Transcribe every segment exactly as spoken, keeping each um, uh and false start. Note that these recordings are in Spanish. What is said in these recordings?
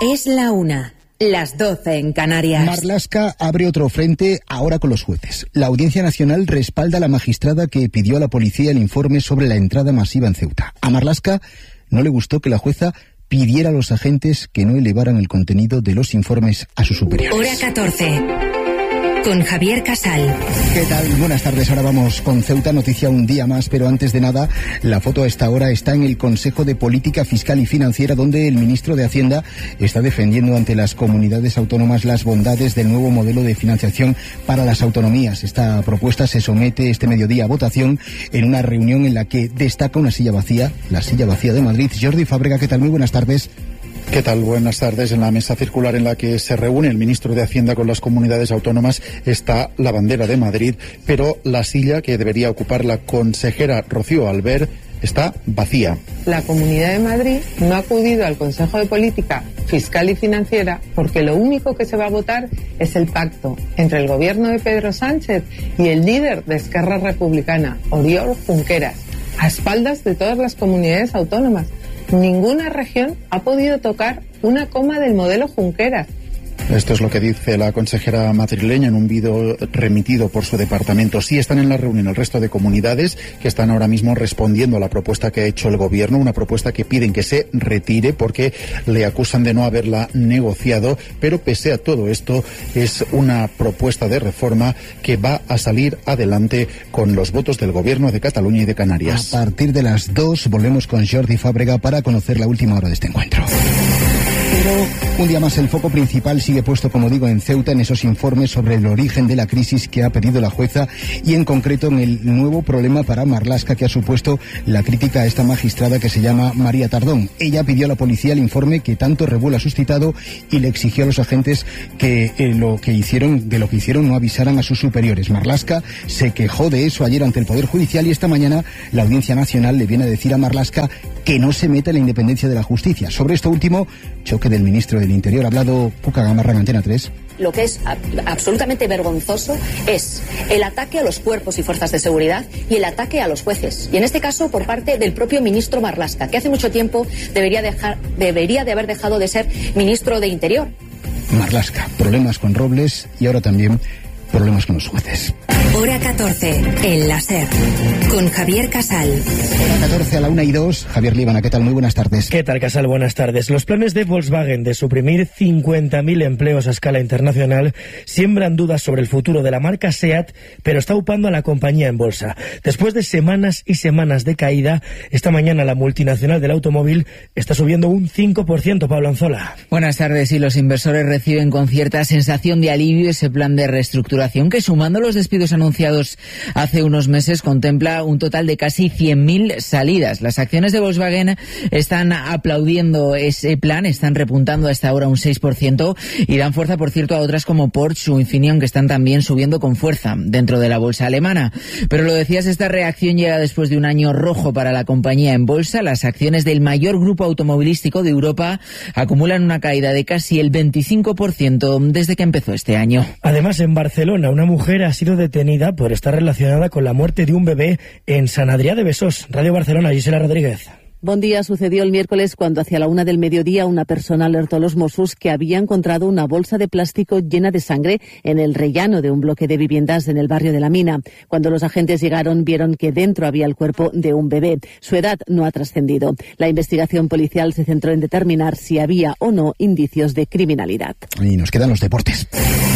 Es la una, las doce en Canarias. Marlaska abre otro frente ahora con los jueces. La Audiencia Nacional respalda a la magistrada que pidió a la policía el informe sobre la entrada masiva en Ceuta. A Marlaska no le gustó que la jueza pidiera a los agentes que no elevaran el contenido de los informes a sus superiores. Hora catorce. Con Javier Casal. ¿Qué tal? Buenas tardes. Ahora vamos con Ceuta, noticia un día más, pero antes de nada, la foto a esta hora está en el Consejo de Política Fiscal y Financiera, donde el ministro de Hacienda está defendiendo ante las comunidades autónomas las bondades del nuevo modelo de financiación para las autonomías. Esta propuesta se somete este mediodía a votación en una reunión en la que destaca una silla vacía, la silla vacía de Madrid. Jordi Fábrega, ¿qué tal? Muy buenas tardes. ¿Qué tal? Buenas tardes. En la mesa circular en la que se reúne el ministro de Hacienda con las comunidades autónomas está la bandera de Madrid, pero la silla que debería ocupar la consejera Rocío Albert está vacía. La Comunidad de Madrid no ha acudido al Consejo de Política Fiscal y Financiera porque lo único que se va a votar es el pacto entre el gobierno de Pedro Sánchez y el líder de Esquerra Republicana, Oriol Junqueras, a espaldas de todas las comunidades autónomas. Ninguna región ha podido tocar una coma del modelo Junqueras. Esto es lo que dice la consejera madrileña en un vídeo remitido por su departamento. Sí están en la reunión el resto de comunidades que están ahora mismo respondiendo a la propuesta que ha hecho el gobierno, una propuesta que piden que se retire porque le acusan de no haberla negociado, pero pese a todo esto es una propuesta de reforma que va a salir adelante con los votos del gobierno de Cataluña y de Canarias. A partir de las dos volvemos con Jordi Fábrega para conocer la última hora de este encuentro. Pero un día más el foco principal sigue puesto, como digo, en Ceuta, en esos informes sobre el origen de la crisis que ha pedido la jueza y en concreto en el nuevo problema para Marlaska que ha supuesto la crítica a esta magistrada que se llama María Tardón. Ella pidió a la policía el informe que tanto revuelo ha suscitado y le exigió a los agentes que eh, lo que hicieron, de lo que hicieron no avisaran a sus superiores. Marlaska se quejó de eso ayer ante el Poder Judicial y esta mañana la Audiencia Nacional le viene a decir a Marlaska que no se meta en la independencia de la justicia. Sobre esto último, choque del ministro del Interior. Ha hablado Cuca Gamarra en Antena tres. Lo que es absolutamente vergonzoso es el ataque a los cuerpos y fuerzas de seguridad y el ataque a los jueces. Y en este caso por parte del propio ministro Marlaska, que hace mucho tiempo debería, dejar, debería de haber dejado de ser ministro de Interior. Marlaska, problemas con Robles y ahora también problemas con los jueces. Hora catorce, en la SER, con Javier Casal. Hora catorce a la una y dos. Javier Líbana, ¿qué tal? Muy buenas tardes. ¿Qué tal, Casal? Buenas tardes. Los planes de Volkswagen de suprimir cincuenta mil empleos a escala internacional siembran dudas sobre el futuro de la marca SEAT, pero está upando a la compañía en bolsa. Después de semanas y semanas de caída, esta mañana la multinacional del automóvil está subiendo un cinco por ciento, Pablo Anzola. Buenas tardes. Y los inversores reciben con cierta sensación de alivio ese plan de reestructuración que, sumando los despidos anunciados hace unos meses, contempla un total de casi cien mil salidas. Las acciones de Volkswagen están aplaudiendo ese plan, están repuntando hasta ahora un seis por ciento y dan fuerza, por cierto, a otras como Porsche o Infineon, que están también subiendo con fuerza dentro de la bolsa alemana. Pero lo decías, esta reacción llega después de un año rojo para la compañía en bolsa. Las acciones del mayor grupo automovilístico de Europa acumulan una caída de casi el veinticinco por ciento desde que empezó este año. Además, en Barcelona, una mujer ha sido detenida por estar relacionada con la muerte de un bebé en Sant Adrià de Besós. Radio Barcelona, Gisela Rodríguez. Bon día. Sucedió el miércoles cuando hacia la una del mediodía una persona alertó a los Mossos que había encontrado una bolsa de plástico llena de sangre en el rellano de un bloque de viviendas en el barrio de La Mina. Cuando los agentes llegaron, vieron que dentro había el cuerpo de un bebé. Su edad no ha trascendido. La investigación policial se centró en determinar si había o no indicios de criminalidad. Y nos quedan los deportes.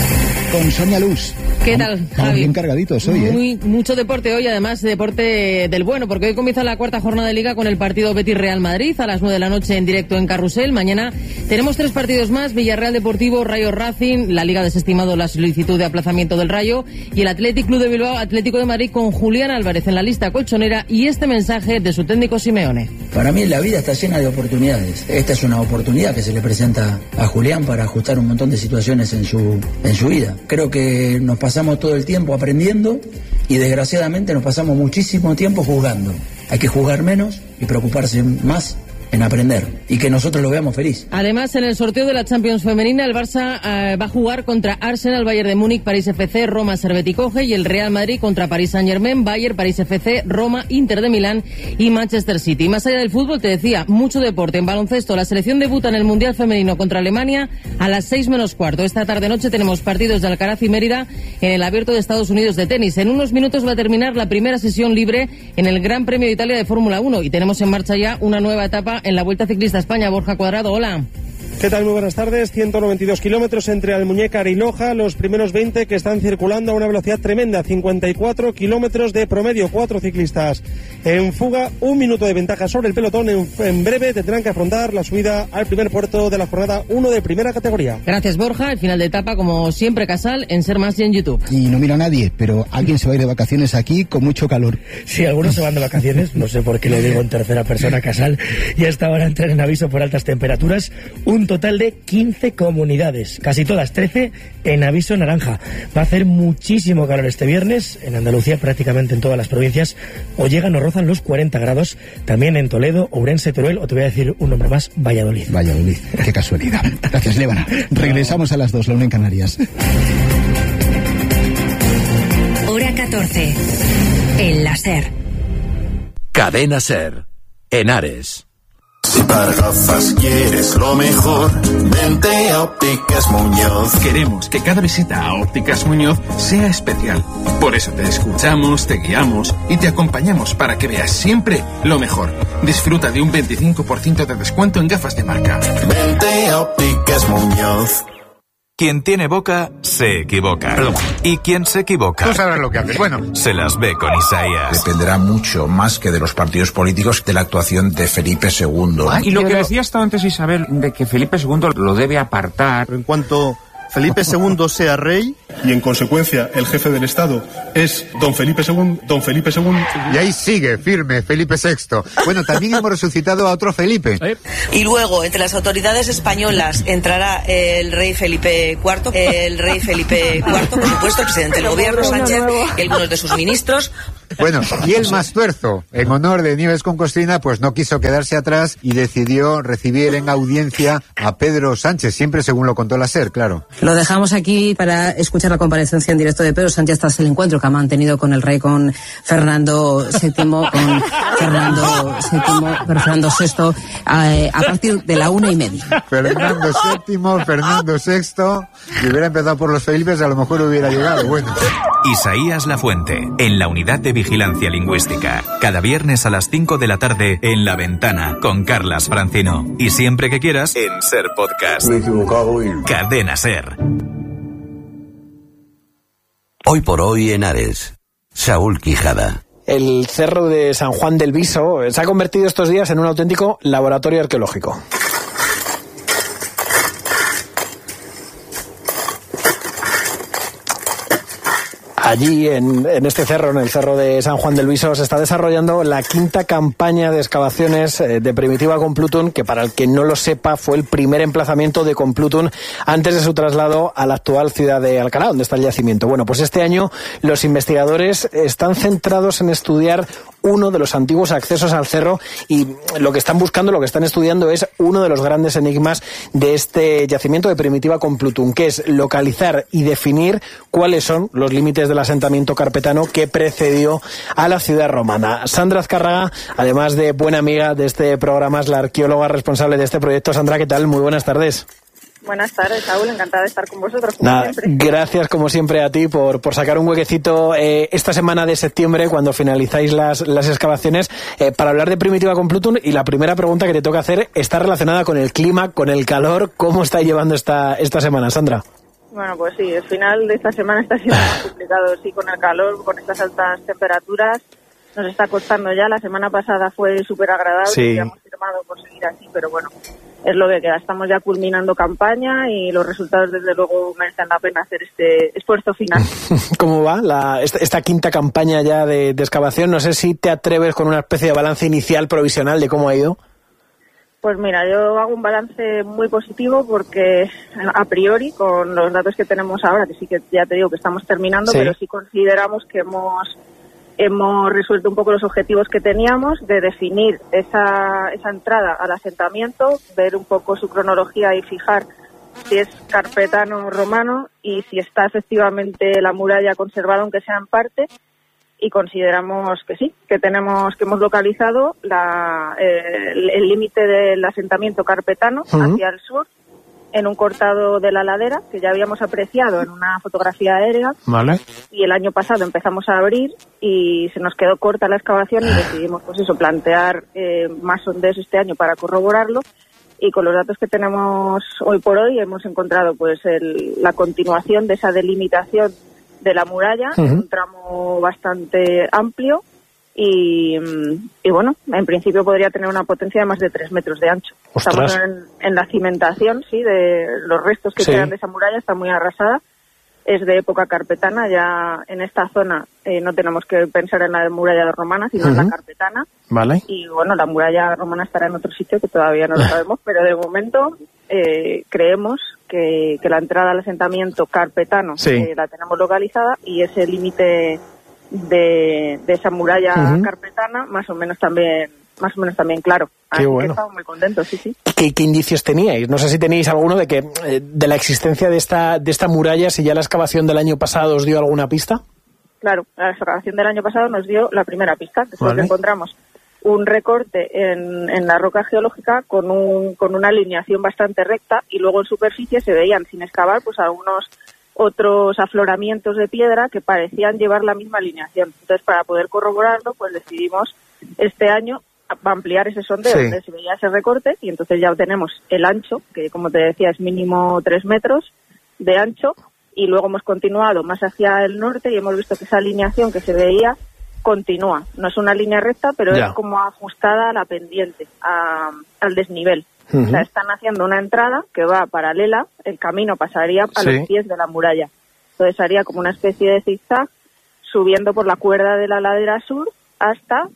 Con Sonia Luz. ¿Qué tal, Estamos Javi? bien cargaditos hoy, ¿eh? Muy, mucho deporte hoy, además deporte del bueno, porque hoy comienza la cuarta jornada de Liga con el partido Betis-Real Madrid a las nueve de la noche en directo en Carrusel. Mañana tenemos tres partidos más: Villarreal Deportivo, Rayo Racing. La Liga ha desestimado la solicitud de aplazamiento del Rayo, y el Athletic Club de Bilbao, Atlético de Madrid, con Julián Álvarez en la lista colchonera y este mensaje de su técnico Simeone. Para mí la vida está llena de oportunidades. Esta es una oportunidad que se le presenta a Julián para ajustar un montón de situaciones en su, en su vida. Creo que nos pasamos todo el tiempo aprendiendo y desgraciadamente nos pasamos muchísimo tiempo jugando. Hay que jugar menos y preocuparse más en aprender y que nosotros lo veamos feliz. Además, en el sorteo de la Champions femenina, el Barça eh, va a jugar contra Arsenal, Bayern de Múnich, París F C, Roma, Servette y Coge, y el Real Madrid contra París Saint-Germain, Bayern, París F C, Roma, Inter de Milán y Manchester City. Y más allá del fútbol, te decía, mucho deporte. En baloncesto, la selección debuta en el Mundial Femenino contra Alemania a las seis menos cuarto. Esta tarde-noche tenemos partidos de Alcaraz y Mérida en el Abierto de Estados Unidos de tenis. En unos minutos va a terminar la primera sesión libre en el Gran Premio de Italia de Fórmula uno y tenemos en marcha ya una nueva etapa en la Vuelta Ciclista a España. Borja Cuadrado, hola. ¿Qué tal? Muy buenas tardes. ciento noventa y dos kilómetros entre Almuñécar y Loja. Los primeros veinte que están circulando a una velocidad tremenda. cincuenta y cuatro kilómetros de promedio. Cuatro ciclistas en fuga. Un minuto de ventaja sobre el pelotón. En, en breve tendrán que afrontar la subida al primer puerto de la jornada uno de primera categoría. Gracias, Borja. El final de etapa, como siempre, Casal, en Ser Más y en YouTube. Y no mira a nadie, pero alguien se va a ir de vacaciones aquí con mucho calor. Sí, algunos se van de vacaciones. No sé por qué lo digo en tercera persona, Casal. Y hasta ahora entran en aviso por altas temperaturas. Un total de quince comunidades, casi todas, trece en aviso naranja. Va a hacer muchísimo calor este viernes, en Andalucía, prácticamente en todas las provincias, o llegan o rozan los cuarenta grados, también en Toledo, Ourense, Teruel, o te voy a decir un nombre más, Valladolid. Valladolid, qué casualidad. Gracias, Lébana. Regresamos a las dos, la una en Canarias. Hora catorce, el láser. Cadena Ser, Henares. Si para gafas quieres lo mejor, vente a Ópticas Muñoz. Queremos que cada visita a Ópticas Muñoz sea especial. Por eso te escuchamos, te guiamos y te acompañamos para que veas siempre lo mejor. Disfruta de un veinticinco por ciento de descuento en gafas de marca. Vente a Ópticas Muñoz. Quien tiene boca, se equivoca. Perdón. Y quien se equivoca... Tú sabes lo que haces. Bueno, se las ve con Isaías. Dependerá mucho, más que de los partidos políticos, de la actuación de Felipe segundo. Ah, y lo que decía hasta antes Isabel, de que Felipe segundo lo debe apartar. En cuanto Felipe segundo sea rey, y en consecuencia el jefe del Estado es don Felipe segundo, don Felipe segundo. Y ahí sigue, firme, Felipe sexto. Bueno, también hemos resucitado a otro Felipe. Y luego, entre las autoridades españolas, entrará el rey Felipe cuarto, el rey Felipe cuarto, por supuesto, el presidente del gobierno, Sánchez, y algunos de sus ministros. Bueno, y el más tuerzo, en honor de Nieves con Costina, pues no quiso quedarse atrás y decidió recibir en audiencia a Pedro Sánchez, siempre según lo contó la SER, claro. Lo dejamos aquí para escuchar la comparecencia en directo de Pedro Sánchez tras el encuentro que ha mantenido con el rey, con Fernando séptimo, con Fernando séptimo, con Fernando sexto, a, a partir de la una y media. Fernando séptimo, Fernando sexto, si hubiera empezado por los Felipes a lo mejor hubiera llegado, bueno. Isaías Lafuente, en la Unidad de Vigilancia Lingüística. Cada viernes a las cinco de la tarde en La Ventana con Carlas Francino. Y siempre que quieras en Ser Podcast. Me he equivocado y... Cadena Ser. Hoy por hoy en Ares. Saúl Quijada. El Cerro de San Juan del Viso se ha convertido estos días en un auténtico laboratorio arqueológico. Allí, en, en este cerro, en el Cerro de San Juan del Viso, se está desarrollando la quinta campaña de excavaciones eh, de Primitiva Complutum, que para el que no lo sepa fue el primer emplazamiento de Complutum antes de su traslado a la actual ciudad de Alcalá, donde está el yacimiento. Bueno, pues este año los investigadores están centrados en estudiar uno de los antiguos accesos al cerro y lo que están buscando, lo que están estudiando es uno de los grandes enigmas de este yacimiento de Primitiva Complutum, que es localizar y definir cuáles son los límites del asentamiento carpetano que precedió a la ciudad romana. Sandra Azcárraga, además de buena amiga de este programa, es la arqueóloga responsable de este proyecto. Sandra, ¿qué tal? Muy buenas tardes. Buenas tardes, Saúl, encantada de estar con vosotros, como Nada, siempre. Gracias, como siempre, a ti por, por sacar un huequecito eh, esta semana de septiembre, cuando finalizáis las, las excavaciones, eh, para hablar de Primitiva Complutum. Y la primera pregunta que te toca hacer está relacionada con el clima, con el calor. ¿Cómo está llevando esta, esta semana, Sandra? Bueno, pues sí, el final de esta semana está siendo más complicado, sí, con el calor, con estas altas temperaturas. Nos está costando ya, la semana pasada fue súper agradable, sí. Y hemos firmado por seguir así, pero bueno, es lo que queda. Estamos ya culminando campaña y los resultados, desde luego, merecen la pena hacer este esfuerzo final. ¿Cómo va la, esta, esta quinta campaña ya de, de excavación? No sé si te atreves con una especie de balance inicial provisional de cómo ha ido. Pues mira, yo hago un balance muy positivo porque a priori, con los datos que tenemos ahora, que sí que ya te digo que estamos terminando, sí. Pero sí consideramos que hemos hemos resuelto un poco los objetivos que teníamos de definir esa, esa entrada al asentamiento, ver un poco su cronología y fijar si es carpetano o romano y si está efectivamente la muralla conservada, aunque sea en parte, y consideramos que sí, que tenemos que hemos localizado la, eh, el límite del asentamiento carpetano uh-huh. hacia el sur, en un cortado de la ladera que ya habíamos apreciado en una fotografía aérea. Vale. Y el año pasado empezamos a abrir y se nos quedó corta la excavación y decidimos, pues eso, plantear eh, más sondeos este año para corroborarlo. Y con los datos que tenemos hoy por hoy hemos encontrado pues el, la continuación de esa delimitación de la muralla, uh-huh. un tramo bastante amplio. Y, y bueno, en principio podría tener una potencia de más de tres metros de ancho. Ostras. Estamos en, en la cimentación, sí, de los restos que sí. quedan de esa muralla, está muy arrasada. Es de época carpetana, ya en esta zona eh, no tenemos que pensar en la muralla romana, sino uh-huh. en la carpetana. Vale. Y bueno, la muralla romana estará en otro sitio que todavía no lo sabemos, pero de momento eh, creemos que, que la entrada al asentamiento carpetano sí. eh, la tenemos localizada y ese límite de, de esa muralla uh-huh. carpetana más o menos también más o menos también claro. Qué Así bueno. que estamos muy contentos, sí, sí. ¿Qué, ¿Qué indicios teníais? No sé si teníais alguno de que eh, de la existencia de esta de esta muralla, si ya la excavación del año pasado os dio alguna pista. Claro, la excavación del año pasado nos dio la primera pista, que fue vale. que encontramos un recorte en, en la roca geológica con un con una alineación bastante recta y luego en superficie se veían sin excavar pues algunos otros afloramientos de piedra que parecían llevar la misma alineación. Entonces, para poder corroborarlo, pues decidimos este año ampliar ese sondeo sí. donde se veía ese recorte y entonces ya tenemos el ancho, que como te decía es mínimo tres metros de ancho, y luego hemos continuado más hacia el norte y hemos visto que esa alineación que se veía continúa. No es una línea recta, pero ya. es como ajustada a la pendiente, a, al desnivel. Uh-huh. O sea, están haciendo una entrada que va paralela, el camino pasaría a sí. los pies de la muralla. Entonces haría como una especie de zigzag subiendo por la cuerda de la ladera sur hasta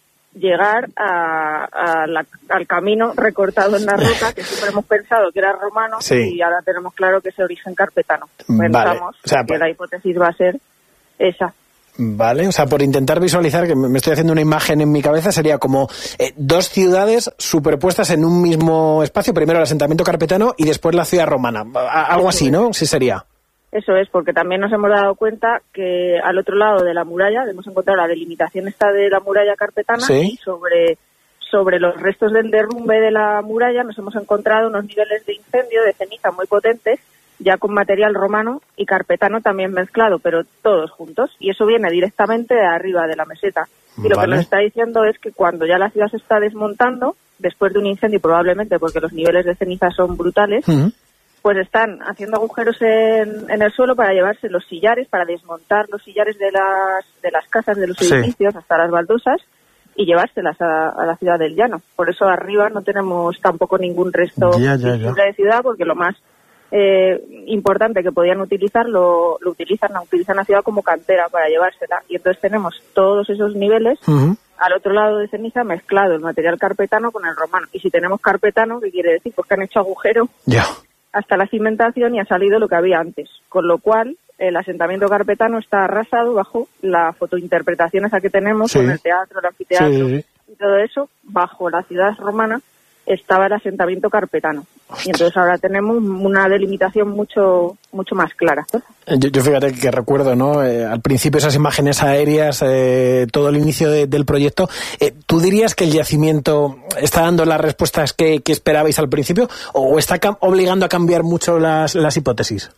llegar a, a la, al camino recortado en la roca, que siempre hemos pensado que era romano sí. y ahora tenemos claro que es de origen carpetano. Pensamos vale. o sea, que la hipótesis va a ser esa. Vale, o sea, por intentar visualizar, que me estoy haciendo una imagen en mi cabeza, sería como eh, dos ciudades superpuestas en un mismo espacio, primero el asentamiento carpetano y después la ciudad romana. Algo así, ¿no? Sí sería. Eso es, porque también nos hemos dado cuenta que al otro lado de la muralla hemos encontrado la delimitación esta de la muralla carpetana ¿sí? y sobre, sobre los restos del derrumbe de la muralla nos hemos encontrado unos niveles de incendio, de ceniza muy potentes, ya con material romano y carpetano también mezclado, pero todos juntos. Y eso viene directamente de arriba de la meseta. Y lo vale. que nos está diciendo es que cuando ya la ciudad se está desmontando, después de un incendio probablemente, porque los niveles de ceniza son brutales, uh-huh. pues están haciendo agujeros en, en el suelo para llevarse los sillares, para desmontar los sillares de las, de las casas, de los edificios, sí. hasta las baldosas, y llevárselas a, a la ciudad del llano. Por eso arriba no tenemos tampoco ningún resto ya, ya, ya. de ciudad, porque lo más eh, importante que podían utilizar lo, lo utilizan, la utilizan la ciudad como cantera para llevársela. Y entonces tenemos todos esos niveles uh-huh. al otro lado de ceniza mezclado el material carpetano con el romano. Y si tenemos carpetano, ¿qué quiere decir? Pues que han hecho agujero yeah. hasta la cimentación y ha salido lo que había antes. Con lo cual, el asentamiento carpetano está arrasado bajo la fotointerpretación esa que tenemos sí. con el teatro, el anfiteatro sí, sí, sí. y todo eso. Bajo la ciudad romana estaba el asentamiento carpetano. Ostras. Y entonces ahora tenemos una delimitación mucho mucho más clara. Yo, yo fíjate que recuerdo, ¿no? Eh, al principio esas imágenes aéreas, eh, todo el inicio de, del proyecto. Eh, ¿Tú dirías que el yacimiento está dando las respuestas que, que esperabais al principio o está cam- obligando a cambiar mucho las, las hipótesis?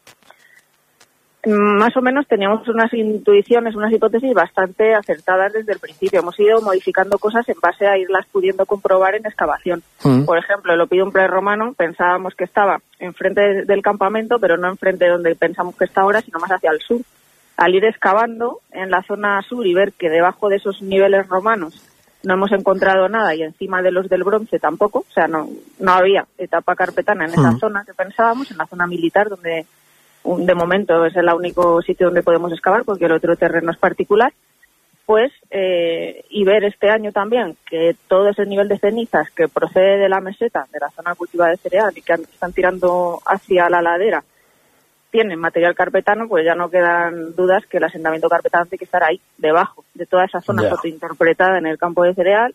Más o menos teníamos unas intuiciones, unas hipótesis bastante acertadas desde el principio. Hemos ido modificando cosas en base a irlas pudiendo comprobar en excavación. Mm. Por ejemplo, el Oppidum prerromano pensábamos que estaba enfrente del campamento, pero no enfrente de donde pensamos que está ahora, sino más hacia el sur. Al ir excavando en la zona sur y ver que debajo de esos niveles romanos no hemos encontrado nada y encima de los del bronce tampoco, o sea, no, no había etapa carpetana en esa mm. zona que pensábamos, en la zona militar donde de momento es el único sitio donde podemos excavar porque el otro terreno es particular, pues eh, y ver este año también que todo ese nivel de cenizas que procede de la meseta, de la zona cultivada de cereal y que están tirando hacia la ladera, tienen material carpetano, pues ya no quedan dudas que el asentamiento carpetano tiene que estar ahí, debajo de toda esa zona Ya. fotointerpretada en el campo de cereal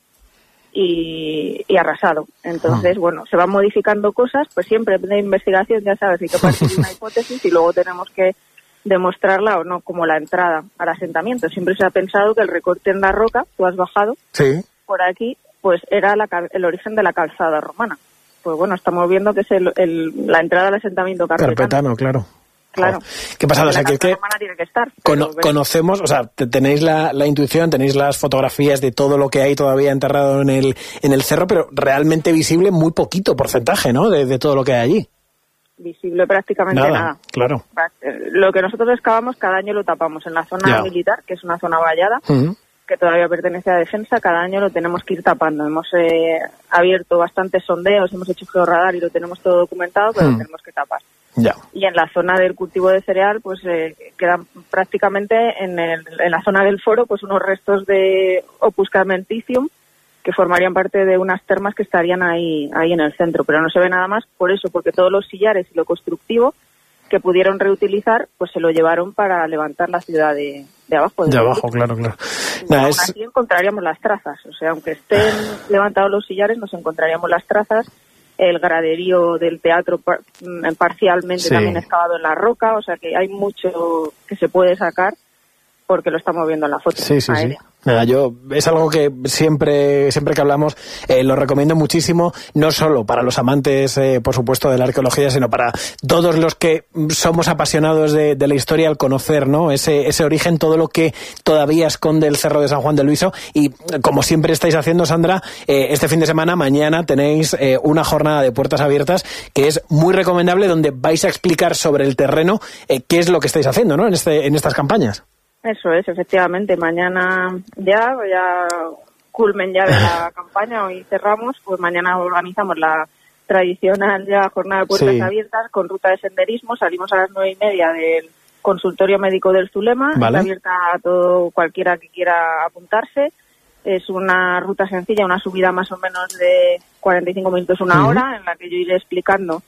y, y arrasado. Entonces, bueno, se van modificando cosas, pues siempre de investigación, ya sabes, hay que partir de una hipótesis y luego tenemos que demostrarla o no, como la entrada al asentamiento. Siempre se ha pensado que el recorte en la roca, tú has bajado Sí. por aquí, pues era la cal- el origen de la calzada romana. Pues bueno, estamos viendo que es el, el- la entrada al asentamiento carpetano. Carpetano, claro. Claro. ¿Qué pasa? O La sea, que es calzada que romana tiene que estar. cono- pero, conocemos, o sea, te- tenéis la, la intuición, tenéis las fotografías de todo lo que hay todavía enterrado en el, en el cerro, pero realmente visible muy poquito porcentaje, ¿no? De, de todo lo que hay allí. visible prácticamente Nada, nada. claro. Lo que nosotros excavamos cada año lo tapamos. En la zona Ya. militar, que es una zona vallada, Ujú. que todavía pertenece a defensa, cada año lo tenemos que ir tapando. Hemos eh, abierto bastantes sondeos, hemos hecho georradar y lo tenemos todo documentado, pero Mm. lo tenemos que tapar. Ya. Y en la zona del cultivo de cereal, pues eh, quedan prácticamente en, el- en la zona del foro, pues unos restos de Opus caementicium que formarían parte de unas termas que estarían ahí, ahí en el centro, pero no se ve nada más por eso, porque todos los sillares y lo constructivo que pudieron reutilizar, pues se lo llevaron para levantar la ciudad de, de abajo. De abajo, claro, claro. Y Nada, aún es- así encontraríamos las trazas, o sea, aunque estén levantados los sillares, nos encontraríamos las trazas, el graderío del teatro par- mm, parcialmente Sí. también excavado en la roca, o sea que hay mucho que se puede sacar porque lo estamos viendo en la foto Sí, sí, sí. aérea. Nada, yo es algo que siempre siempre que hablamos eh, lo recomiendo muchísimo, no solo para los amantes, eh, por supuesto, de la arqueología, sino para todos los que somos apasionados de, de la historia, al conocer, ¿no? ese, ese origen, todo lo que todavía esconde el Cerro de San Juan del Luiso. Y como siempre estáis haciendo, Sandra, eh, este fin de semana, mañana, tenéis eh, una jornada de puertas abiertas que es muy recomendable, donde vais a explicar sobre el terreno eh, qué es lo que estáis haciendo, ¿no? en, este, en estas campañas. Eso es, efectivamente. Mañana ya, ya culmen ya de la campaña, hoy cerramos, pues mañana organizamos la tradicional ya jornada de puertas Sí. abiertas con ruta de senderismo. Salimos a las nueve y media del consultorio médico del Zulema. Vale. Está abierta a todo cualquiera que quiera apuntarse. Es una ruta sencilla, una subida más o menos de cuarenta y cinco minutos, una Ujú. hora, en la que yo iré explicando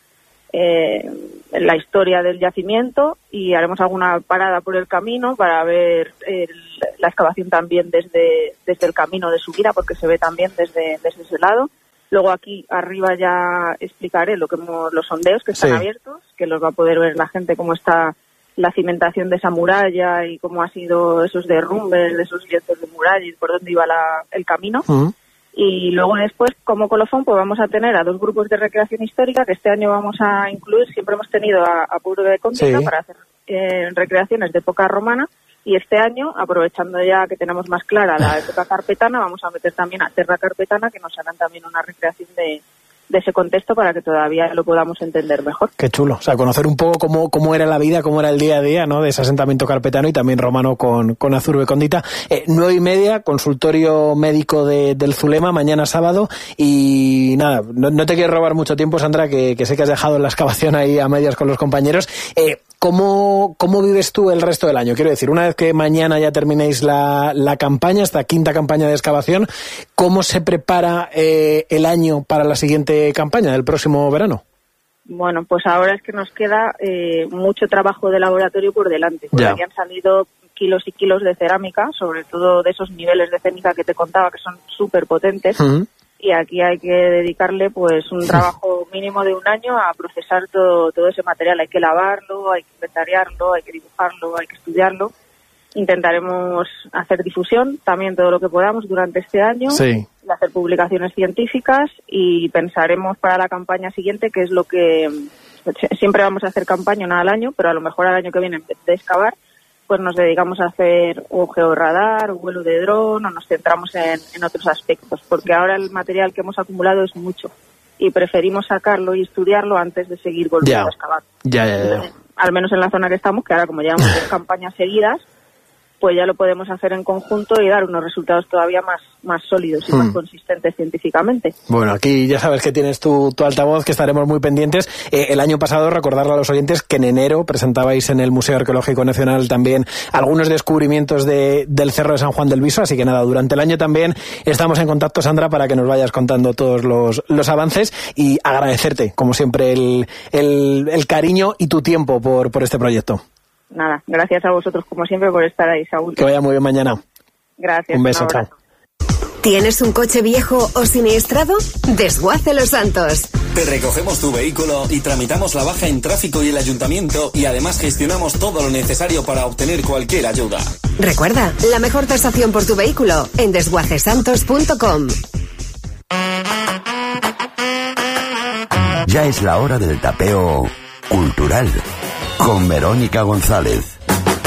eh, la historia del yacimiento y haremos alguna parada por el camino para ver el- la excavación también desde, desde el camino de subida, porque se ve también desde, desde ese lado. Luego aquí arriba ya explicaré lo que hemos, los sondeos que están Sí. abiertos, que los va a poder ver la gente, cómo está la cimentación de esa muralla y cómo ha sido esos derrumbes de esos lienzos de muralla y por dónde iba la- el camino. Y luego después, como colofón, pues vamos a tener a dos grupos de recreación histórica que este año vamos a incluir. Siempre hemos tenido a, a Puro de Cóndita Sí. para hacer eh, recreaciones de época romana. Y este año, aprovechando ya que tenemos más clara la época carpetana, vamos a meter también a Terra Carpetana, que nos harán también una recreación de, de ese contexto para que todavía lo podamos entender mejor. Qué chulo, o sea, conocer un poco cómo, cómo era la vida, cómo era el día a día, ¿no? De ese asentamiento carpetano y también romano con, con Azurbe Condita. Eh, nueve y media, consultorio médico de, del Zulema, mañana sábado. Y nada, no, no te quiero robar mucho tiempo, Sandra, que, que sé que has dejado la excavación ahí a medias con los compañeros. Eh, ¿cómo, ¿Cómo vives tú el resto del año? Quiero decir, una vez que mañana ya terminéis la, la campaña, esta quinta campaña de excavación, ¿cómo se prepara eh, el año para la siguiente campaña del próximo verano? Bueno, pues ahora es que nos queda eh, mucho trabajo de laboratorio por delante, porque Ya. aquí han salido kilos y kilos de cerámica, sobre todo de esos niveles de cerámica que te contaba que son súper potentes, Ujú. y aquí hay que dedicarle pues un trabajo mínimo de un año a procesar todo, todo ese material. Hay que lavarlo, hay que inventariarlo, hay que dibujarlo, hay que estudiarlo. Intentaremos hacer difusión también todo lo que podamos durante este año, Sí. y hacer publicaciones científicas, y pensaremos para la campaña siguiente qué es lo que siempre vamos a hacer campaña una al año, pero a lo mejor al año que viene en vez de excavar pues nos dedicamos a hacer o georradar o vuelo de dron, o nos centramos en, en otros aspectos, porque ahora el material que hemos acumulado es mucho y preferimos sacarlo y estudiarlo antes de seguir volviendo Ya. a excavar. Ya, ya, ya. Al menos en la zona que estamos, que ahora como llevamos dos campañas seguidas, pues ya lo podemos hacer en conjunto y dar unos resultados todavía más, más sólidos y mm. más consistentes científicamente. Bueno, aquí ya sabes que tienes tu, tu altavoz, que estaremos muy pendientes. Eh, el año pasado, recordarle a los oyentes que en enero presentabais en el Museo Arqueológico Nacional también algunos descubrimientos de, del Cerro de San Juan del Viso, así que nada, durante el año también estamos en contacto, Sandra, para que nos vayas contando todos los, los avances y agradecerte, como siempre, el, el, el cariño y tu tiempo por, por este proyecto. Nada, gracias a vosotros como siempre por estar ahí, Saúl. Que vaya muy bien mañana. Gracias. Un beso, chao. ¿Tienes un coche viejo o siniestrado? Desguace Los Santos. Te recogemos tu vehículo y tramitamos la baja en tráfico y el ayuntamiento y además gestionamos todo lo necesario para obtener cualquier ayuda. Recuerda, la mejor tasación por tu vehículo en desguace santos punto com. Ya es la hora del tapeo cultural con Verónica González.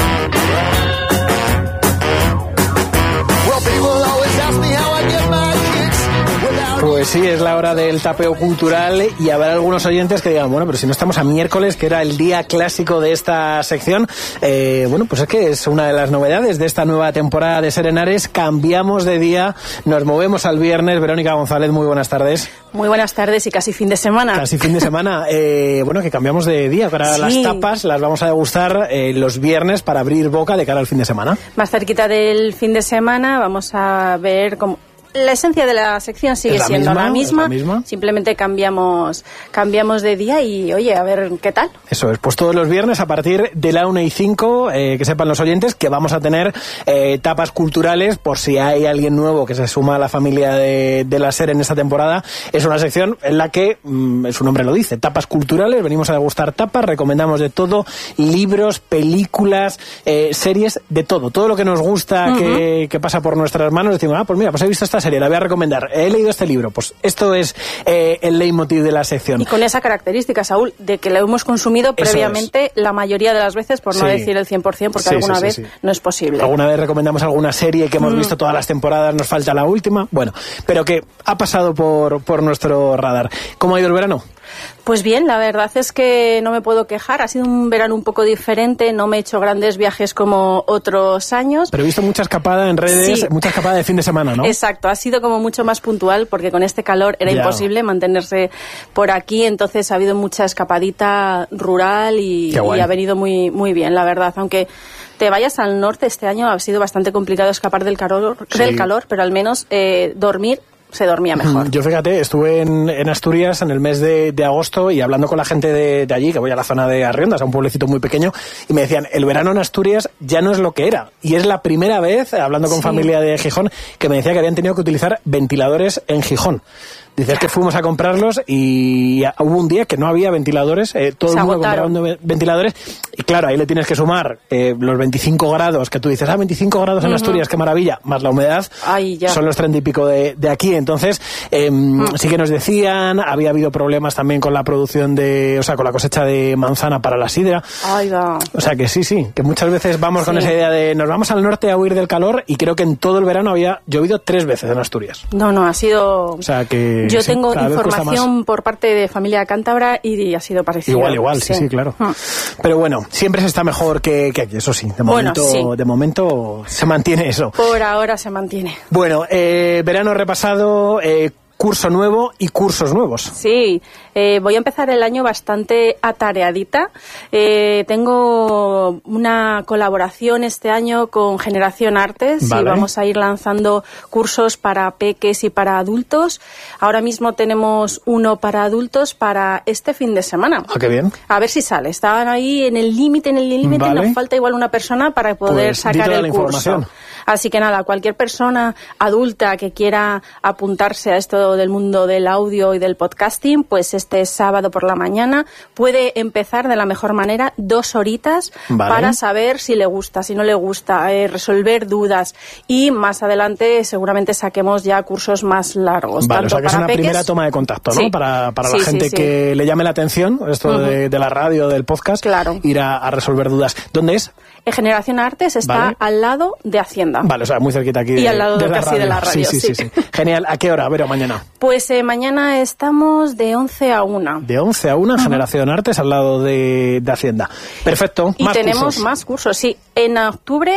Pues sí, es la hora del tapeo cultural y habrá algunos oyentes que digan, bueno, pero si no estamos a miércoles, que era el día clásico de esta sección, eh, bueno, pues es que es una de las novedades de esta nueva temporada de Ser en Ares. Cambiamos de día, nos movemos al viernes. Verónica González, muy buenas tardes. Muy buenas tardes y casi fin de semana. Casi fin de semana. Eh, bueno, que cambiamos de día. Ahora sí. Las tapas las vamos a degustar eh, los viernes para abrir boca de cara al fin de semana. Más cerquita del fin de semana vamos a ver cómo... La esencia de la sección sigue la siendo misma, la, misma, la misma, simplemente cambiamos cambiamos de día y, oye, a ver qué tal. Eso es, pues todos los viernes a partir de la una y cinco, eh, que sepan los oyentes que vamos a tener eh, tapas culturales, por si hay alguien nuevo que se suma a la familia de, de la SER en esta temporada. Es una sección en la que, mmm, su nombre lo dice, tapas culturales, venimos a degustar tapas, recomendamos de todo, libros, películas, eh, series, de todo, todo lo que nos gusta, uh-huh. que, que pasa por nuestras manos, decimos, ah, pues mira, pues he visto esta serie, la voy a recomendar, he leído este libro, pues esto es eh, el leitmotiv de la sección. Y con esa característica, Saúl, de que lo hemos consumido eso previamente es. La mayoría de las veces, por sí. no decir el cien por ciento, porque sí, alguna sí, vez sí, sí. no es posible. Alguna vez recomendamos alguna serie que hemos mm. visto todas las temporadas, nos falta la última, bueno, pero que ha pasado por, por nuestro radar. ¿Cómo ha ido el verano? Pues bien, la verdad es que no me puedo quejar. Ha sido un verano un poco diferente. No me he hecho grandes viajes como otros años. Pero he visto mucha escapada en redes, sí. mucha escapada de fin de semana, ¿no? Exacto. Ha sido como mucho más puntual porque con este calor era ya. imposible mantenerse por aquí. Entonces ha habido mucha escapadita rural y, y ha venido muy, muy bien, la verdad. Aunque te vayas al norte este año ha sido bastante complicado escapar del calor, sí. del calor pero al menos eh, dormir se dormía mejor. Yo, fíjate, estuve en, en Asturias en el mes de, de agosto y hablando con la gente de, de allí, que voy a la zona de Arriondas, a un pueblecito muy pequeño, y me decían, el verano en Asturias ya no es lo que era. Y es la primera vez, hablando con sí. familia de Gijón, que me decía que habían tenido que utilizar ventiladores en Gijón. Dices que fuimos a comprarlos y hubo un día que no había ventiladores, eh, todo el mundo comprando ventiladores, y claro, ahí le tienes que sumar eh, los veinticinco grados, que tú dices, ah, veinticinco grados en uh-huh. Asturias, qué maravilla, más la humedad, Ay, ya. son los treinta y pico de, de aquí. Entonces, eh, uh-huh. sí que nos decían, había habido problemas también con la producción de, o sea, con la cosecha de manzana para la sidra. Ay, va. O sea que sí, sí, que muchas veces vamos sí. con esa idea de nos vamos al norte a huir del calor, y creo que en todo el verano había llovido tres veces en Asturias. No, no, ha sido... O sea que... Yo sí, tengo información por parte de familia cántabra y ha sido parecido. Igual, igual, sí, sí, sí claro. Uh. Pero bueno, siempre se está mejor que, que aquí, eso sí. De momento, bueno, sí. de momento se mantiene eso. Por ahora se mantiene. Bueno, eh, verano repasado, eh, curso nuevo y cursos nuevos. Sí, eh, voy a empezar el año bastante atareadita. Eh, tengo una colaboración este año con Generación Artes vale. y vamos a ir lanzando cursos para peques y para adultos. Ahora mismo tenemos uno para adultos para este fin de semana. Ah, qué bien. A ver si sale. Estaban ahí en el límite, en el límite, vale. nos falta igual una persona para poder pues, sacar el curso. Así que nada, cualquier persona adulta que quiera apuntarse a esto del mundo del audio y del podcasting, pues este sábado por la mañana puede empezar de la mejor manera dos horitas vale. para saber si le gusta, si no le gusta, eh, resolver dudas, y más adelante seguramente saquemos ya cursos más largos. Vale, tanto o sea que es una peques, primera toma de contacto, ¿no? Sí. Para, para sí, la gente sí, sí. que le llame la atención esto uh-huh. de, de la radio, del podcast, claro. ir a, a resolver dudas. ¿Dónde es? Generación Artes está vale. al lado de Hacienda. Vale, o sea, muy cerquita aquí. Y de, al lado de, de, la casi de la radio. Sí, sí, sí, sí. Genial. ¿A qué hora? A ver, o mañana. Pues eh, mañana estamos de once a una. De once a una, uh-huh. Generación Artes al lado de, de Hacienda. Perfecto. Y más tenemos cursos. más cursos, sí. En octubre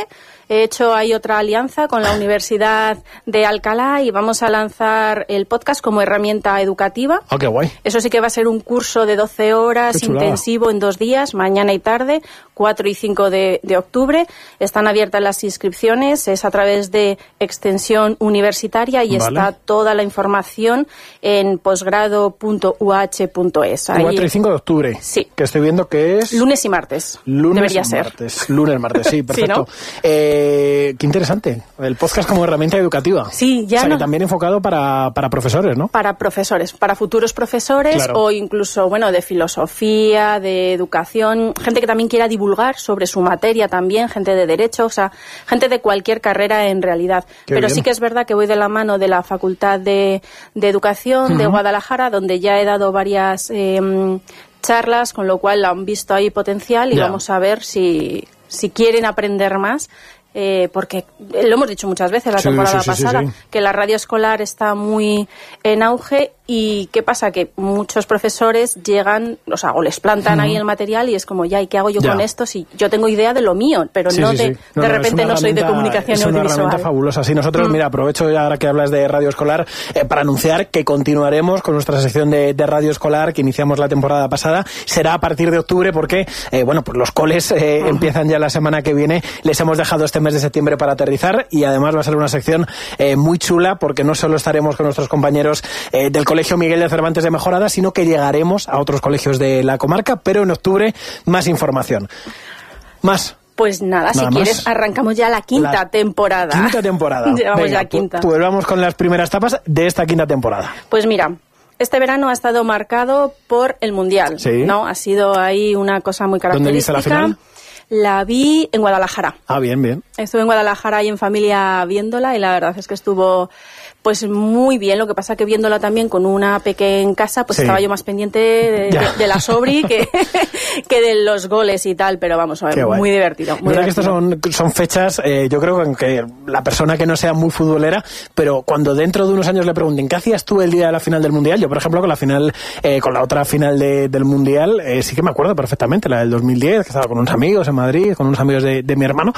he hecho ahí otra alianza con la Universidad de Alcalá y vamos a lanzar el podcast como herramienta educativa. Ah, qué guay. Eso sí que va a ser un curso de doce horas intensivo en dos días, mañana y tarde, cuatro y cinco de, de octubre. Están abiertas las inscripciones, es a través de Extensión Universitaria y vale. está toda la información en posgrado punto u h punto es. cuatro y cinco de octubre. Sí. Que estoy viendo que es... Lunes y martes. Lunes Debería y martes. ser. Lunes, martes, sí, perfecto. ¿Sí, no? eh, qué interesante. El podcast como herramienta educativa. Sí, ya O sea, no... que también enfocado para, para profesores, ¿no? Para profesores, para futuros profesores claro. o incluso, bueno, de filosofía, de educación, gente que también quiera divulgar sobre su materia también, gente de derecho, o sea, gente de cualquier carrera en realidad. Qué Pero bien. sí que es verdad que voy de la mano de la Facultad de, de Educación uh-huh. de Guadalajara, donde ya he dado varias eh, charlas, con lo cual han visto ahí potencial y ya. vamos a ver si, si quieren aprender más. Eh, porque lo hemos dicho muchas veces la sí, temporada sí, sí, pasada, sí, sí. que la radio escolar está muy en auge y ¿qué pasa? Que muchos profesores llegan, o sea, o les plantan uh-huh. ahí el material y es como, ya, ¿y qué hago yo ya. con esto? Si yo tengo idea de lo mío, pero sí, no sí, de, sí. No, de no, repente no soy de comunicación es audiovisual. Es una herramienta fabulosa. Sí, nosotros, mm. mira, aprovecho ya ahora que hablas de radio escolar eh, para anunciar que continuaremos con nuestra sección de, de radio escolar que iniciamos la temporada pasada. Será a partir de octubre porque, eh, bueno, pues los coles eh, uh-huh. empiezan ya la semana que viene. Les hemos dejado este mes de septiembre para aterrizar y además va a ser una sección eh, muy chula porque no solo estaremos con nuestros compañeros eh, del Colegio Miguel de Cervantes de Mejorada, sino que llegaremos a otros colegios de la comarca, pero en octubre más información. Más. Pues nada, nada si quieres más. Arrancamos ya la quinta la temporada. Quinta temporada. Llevamos Venga, ya quinta. Pues vamos con las primeras etapas de esta quinta temporada. Pues mira, este verano ha estado marcado por el Mundial, ¿sí? ¿no? Ha sido ahí una cosa muy característica. ¿Dónde viste la final? La vi en Guadalajara. Ah, bien, bien. Estuve en Guadalajara y en familia viéndola y la verdad es que estuvo pues muy bien. Lo que pasa que viéndola también con una pequeña en casa, pues sí. estaba yo más pendiente de, de, de la sobri que, que de los goles y tal, pero vamos a ver, muy divertido. Muy verdad divertido. que estas son, son fechas, eh, yo creo que la persona que no sea muy futbolera, pero cuando dentro de unos años le pregunten ¿qué hacías tú el día de la final del Mundial? Yo, por ejemplo, con la final, eh, con la otra final de, del Mundial, eh, sí que me acuerdo perfectamente, la del dos mil diez, que estaba con unos amigos en Madrid, con unos amigos de, de mi hermano,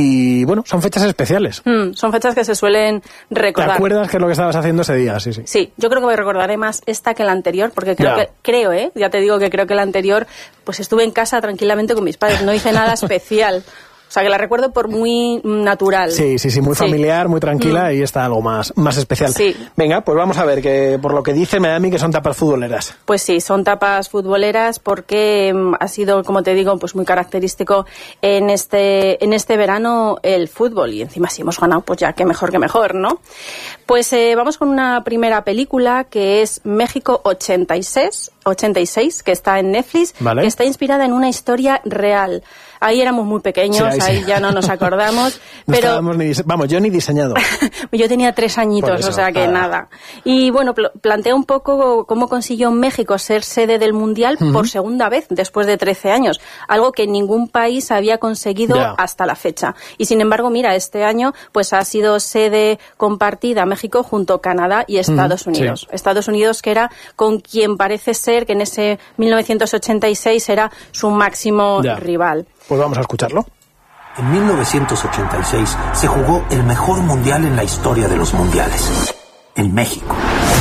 y bueno, son fechas especiales. Mm, son fechas que se suelen recordar. ¿Te acuerdas qué es lo que estabas haciendo ese día? Sí, sí. Sí, yo creo que me recordaré más esta que la anterior, porque creo ya. que, creo, eh, ya te digo que creo que la anterior, pues estuve en casa tranquilamente con mis padres, no hice nada especial. O sea, que la recuerdo por muy natural. Sí, sí, sí, muy familiar, sí. muy tranquila mm. y está algo más, más especial. Sí. Venga, pues vamos a ver, que por lo que dice me da a mí que son tapas futboleras. Pues sí, son tapas futboleras porque um, ha sido, como te digo, pues muy característico en este, en este verano el fútbol. Y encima si hemos ganado, pues ya que mejor que mejor, ¿no? Pues eh, vamos con una primera película que es México ochenta y seis, ochenta y seis, que está en Netflix, vale. que está inspirada en una historia real. Ahí éramos muy pequeños, sí, ahí, ahí sí. ya no nos acordamos. no pero estábamos ni dise- Vamos, yo ni diseñado. Yo tenía tres añitos, o sea que ah. nada. Y bueno, pl- plantea un poco cómo consiguió México ser sede del Mundial uh-huh. por segunda vez después de trece años. Algo que ningún país había conseguido yeah. hasta la fecha. Y sin embargo, mira, este año pues ha sido sede compartida México junto a Canadá y Estados uh-huh. Unidos. Sí. Estados Unidos, que era con quien parece ser que en ese mil novecientos ochenta y seis era su máximo yeah. rival. Pues vamos a escucharlo. En mil novecientos ochenta y seis se jugó el mejor mundial en la historia de los mundiales. En México.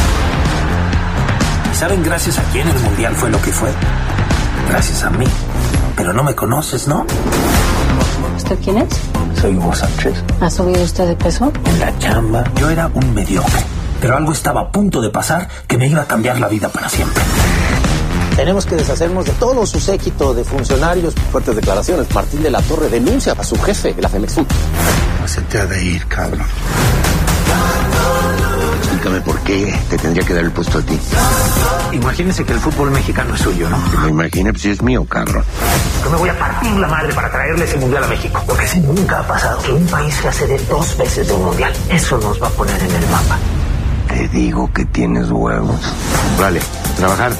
¿Y saben gracias a quién el mundial fue lo que fue? Gracias a mí. Pero no me conoces, ¿no? ¿Usted quién es? Soy Hugo Sánchez. ¿Ha subido usted de peso? En la chamba. Yo era un mediocre. Pero algo estaba a punto de pasar que me iba a cambiar la vida para siempre. Tenemos que deshacernos de todo su séquito de funcionarios. Fuertes declaraciones. Martín de la Torre denuncia a su jefe, la Femex Food. No se te ha de ir, cabrón. Explícame por qué te tendría que dar el puesto a ti. Imagínese que el fútbol mexicano es suyo, ¿no? Que me imagine, pues si es mío, cabrón. Yo me voy a partir la madre para traerle ese mundial a México. Porque si nunca ha pasado que un país sea sede dos veces de un mundial. Eso nos va a poner en el mapa. Te digo que tienes huevos. Vale, trabajar.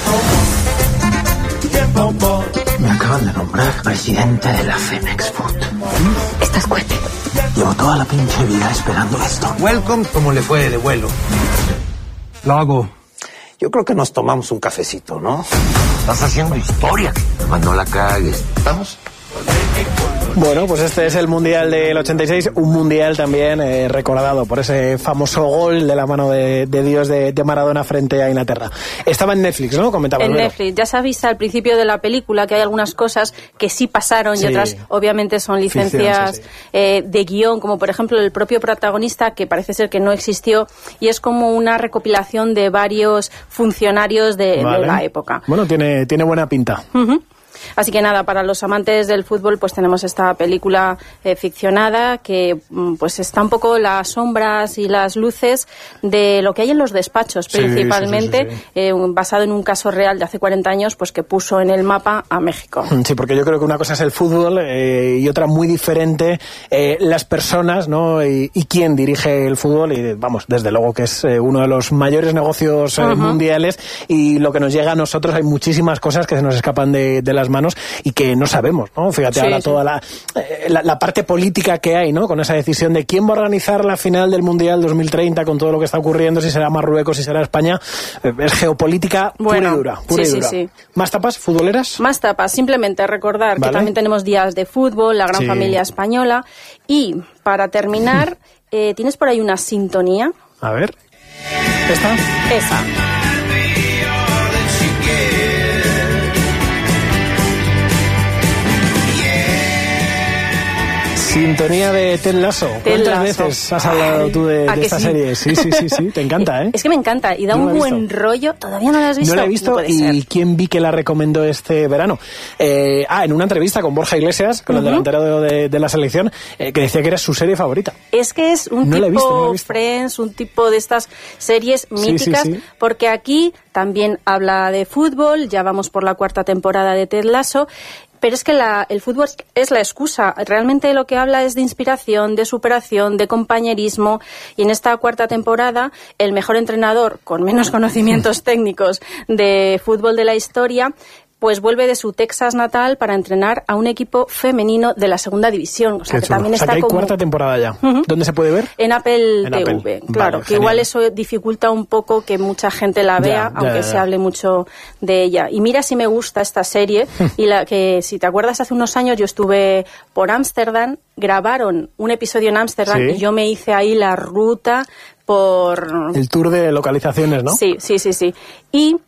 Me acaban de nombrar presidente de la Femex Food. ¿Estás fuerte? Llevo toda la pinche vida esperando esto. Welcome, ¿cómo le fue de vuelo? Lo hago. Yo creo que nos tomamos un cafecito, ¿no? Estás haciendo historia. Más no la cagues. ¿Estamos? Bueno, pues este es el Mundial del ochenta y seis, un Mundial también eh, recordado por ese famoso gol de la mano de, de Dios de, de Maradona frente a Inglaterra. Estaba en Netflix, ¿no? Comentaba En Albero. Netflix. Ya sabéis al principio de la película que hay algunas cosas que sí pasaron, sí, y otras obviamente son licencias, Ficción, sí, sí. Eh, de guión, como por ejemplo el propio protagonista, que parece ser que no existió, y es como una recopilación de varios funcionarios de, vale. de la época. Bueno, tiene, tiene buena pinta. Uh-huh. Así que nada, para los amantes del fútbol pues tenemos esta película eh, ficcionada que pues está un poco las sombras y las luces de lo que hay en los despachos, sí, principalmente, sí, sí, sí, sí. Eh, basado en un caso real de hace cuarenta años pues que puso en el mapa a México. Sí, porque yo creo que una cosa es el fútbol eh, y otra muy diferente eh, las personas, ¿no? Y, y quién dirige el fútbol, y vamos, desde luego que es eh, uno de los mayores negocios eh, uh-huh. mundiales, y lo que nos llega a nosotros, hay muchísimas cosas que se nos escapan de, de las manos y que no sabemos, ¿no? Fíjate, sí, ahora sí. toda la, eh, la, la parte política que hay, ¿no? Con esa decisión de quién va a organizar la final del Mundial dos mil treinta, con todo lo que está ocurriendo, si será Marruecos, si será España, eh, es geopolítica bueno, pura y dura. Pura sí, y dura. Sí, sí. ¿Más tapas futboleras? Más tapas, simplemente recordar ¿Vale? que también tenemos días de fútbol, la gran sí. familia española, y para terminar, eh, ¿tienes por ahí una sintonía? A ver, ¿esta? Esa. Sintonía de Ted Lasso. Ted ¿Cuántas Lasso. veces has hablado tú de, de esta sí? serie? Sí, sí, sí, sí, te encanta, ¿eh? Es que me encanta y da no un buen rollo. ¿Todavía no la has visto? No la he visto. No y ser. ¿Quién vi que la recomendó este verano? Eh, ah, en una entrevista con Borja Iglesias, con uh-huh. el delantero de, de la selección, eh, que decía que era su serie favorita. Es que es un no tipo visto, no Friends, un tipo de estas series míticas, sí, sí, sí. porque aquí también habla de fútbol, ya vamos por la cuarta temporada de Ted Lasso. Pero es que la, el fútbol es la excusa. Realmente lo que habla es de inspiración, de superación, de compañerismo. Y en esta cuarta temporada, el mejor entrenador con menos conocimientos técnicos de fútbol de la historia, pues vuelve de su Texas natal para entrenar a un equipo femenino de la segunda división. O sea, que también o sea, está que hay como... cuarta temporada ya. Uh-huh. ¿Dónde se puede ver? En Apple en T V, Apple. claro. Vale, que genial. Igual eso dificulta un poco que mucha gente la vea, Ya, ya, aunque ya, se ya. hable mucho de ella. Y mira si me gusta esta serie, y la que, si te acuerdas, hace unos años yo estuve por Ámsterdam, grabaron un episodio en Ámsterdam, Sí. y yo me hice ahí la ruta por... El tour de localizaciones, ¿no? Sí, sí, sí, sí. Y...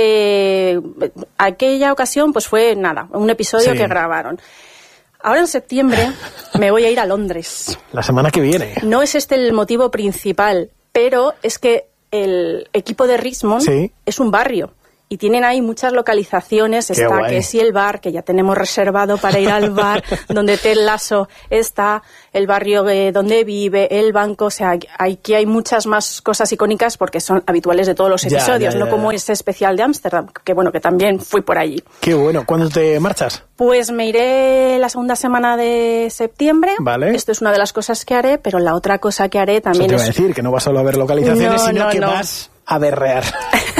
Eh, aquella ocasión pues fue nada, un episodio Sí. que grabaron. Ahora en septiembre me voy a ir a Londres. La semana que viene. No es este el motivo principal, pero es que el equipo de Richmond Sí. es un barrio. Y tienen ahí muchas localizaciones. Qué Está guay. que sí el bar, que ya tenemos reservado para ir al bar, donde Ted Lasso está, el barrio de donde vive, el banco. O sea, aquí hay muchas más cosas icónicas porque son habituales de todos los Ya, episodios, ya, no ya, como ya. ese especial de Ámsterdam, que bueno, que también fui por allí. Qué bueno. ¿Cuándo te marchas? Pues me iré la segunda semana de septiembre. Vale. Esto es una de las cosas que haré, pero la otra cosa que haré Eso también te iba es... a decir, que no vas solo a ver localizaciones, No, sino no, que no. vas a berrear.